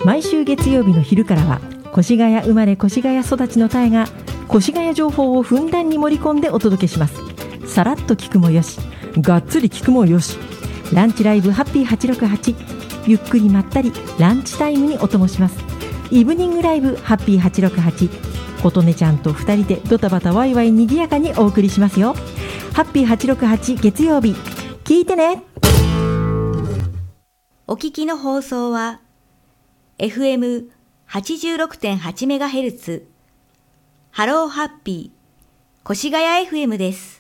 毎週月曜日の昼からは越谷生まれ越谷育ちのタエが越谷情報をふんだんに盛り込んでお届けします。さらっと聞くもよし、がっつり聞くもよし。ランチライブハッピー868、ゆっくりまったりランチタイムにお供します。イブニングライブハッピー868、琴音ちゃんと2人でドタバタワイワイにぎやかにお送りしますよ。ハッピー868月曜日、聞いてね。 お聞きの放送は FM86.8MHz ハローハッピー越谷 FM です。